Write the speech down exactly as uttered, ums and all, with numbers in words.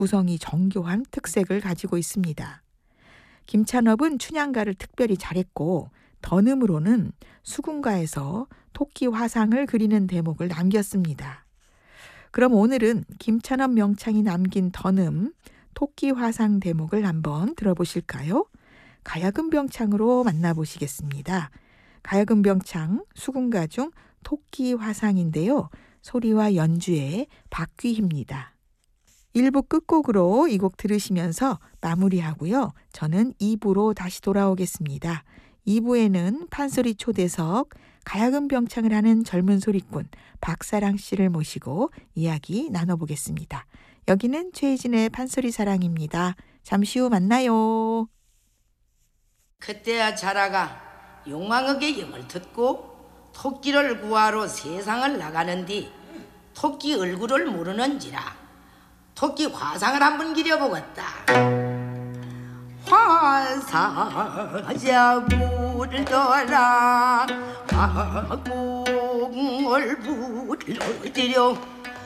구성이 정교한 특색을 가지고 있습니다. 김찬업은 춘향가를 특별히 잘했고 던음으로는 수군가에서 토끼 화상을 그리는 대목을 남겼습니다. 그럼 오늘은 김찬업 명창이 남긴 던음, 토끼 화상 대목을 한번 들어보실까요? 가야금병창으로 만나보시겠습니다. 가야금병창 수군가 중 토끼 화상인데요. 소리와 연주의 박귀희입니다. 일 부 끝곡으로 이 곡 들으시면서 마무리하고요. 저는 이 부로 다시 돌아오겠습니다. 이 부에는 판소리 초대석, 가야금병창을 하는 젊은 소리꾼 박사랑 씨를 모시고 이야기 나눠보겠습니다. 여기는 최희진의 판소리 사랑입니다. 잠시 후 만나요. 그때야 자라가 용왕에게 영을 듣고 토끼를 구하러 세상을 나가는 뒤 토끼 얼굴을 모르는지라 토끼 화상을 한번 기려보겠다. 화사자 불더라 화공을 불러드려